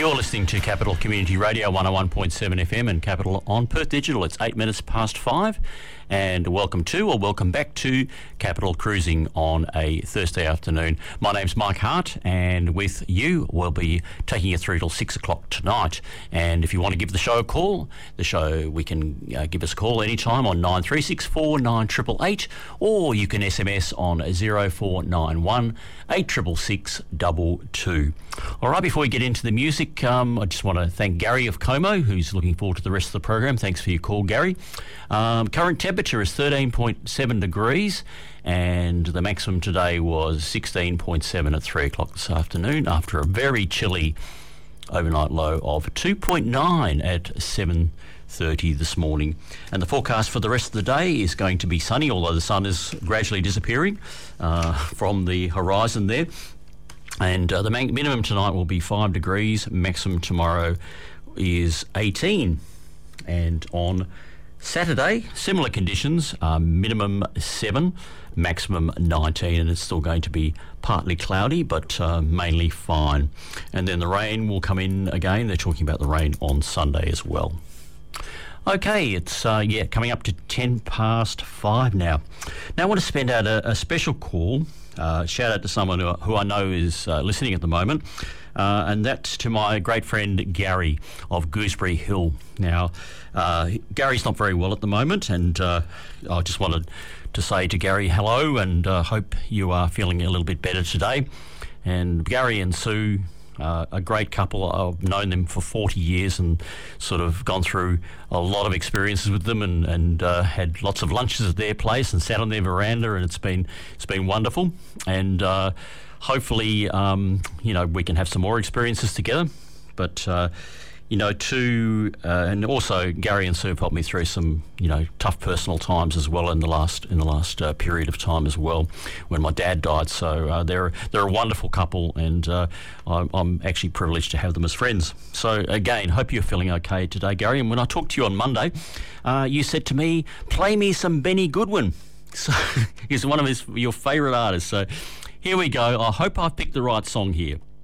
You're listening to Capital Community Radio 101.7 FM and Capital on Perth Digital. It's 8 minutes past 5, and welcome back to Capital Cruising on a Thursday afternoon. My name's Mike Hart, and with you we'll be taking you through till 6 o'clock tonight. And if you want to give the show a call, we can give us a call anytime on 9364 9888, or you can SMS on 0491 866 22. All right, before we get into the music, I just want to thank Gary of Como, who's looking forward to the rest of the program. Thanks for your call, Gary. Current temperature is 13.7 degrees, and the maximum today was 16.7 at 3 o'clock this afternoon, after a very chilly overnight low of 2.9 at 7:30 this morning. And the forecast for the rest of the day is going to be sunny, although the sun is gradually disappearing from the horizon there. And the minimum tonight will be 5 degrees, maximum tomorrow is 18. And on Saturday, similar conditions, minimum 7, maximum 19, and it's still going to be partly cloudy, but mainly fine. And then the rain will come in again. They're talking about the rain on Sunday as well. Okay, it's coming up to 10 past 5 now. Now I want to spend out a special call. Shout out to someone who I know is listening at the moment, and that's to my great friend Gary of Gooseberry Hill. Now, Gary's not very well at the moment, and I just wanted to say to Gary hello, and hope you are feeling a little bit better today. And Gary and Sue, a great couple. I've known them for 40 years and sort of gone through a lot of experiences with them, and had lots of lunches at their place and sat on their veranda, and it's been wonderful. And hopefully, we can have some more experiences together. But and also Gary and Sue have helped me through some, tough personal times as well in the last period of time as well, when my dad died. So they're a wonderful couple, and I'm actually privileged to have them as friends. So again, hope you're feeling okay today, Gary. And when I talked to you on Monday, you said to me, play me some Benny Goodwin. So he's one of your favourite artists. So here we go. I hope I've picked the right song here.